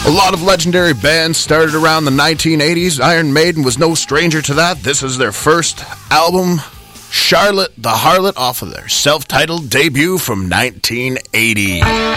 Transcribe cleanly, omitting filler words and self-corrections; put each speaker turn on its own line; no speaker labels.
A lot of legendary bands started around the 1980s. Iron Maiden was no stranger to that. This is their first album, Charlotte the Harlot, off of their self-titled debut from 1980.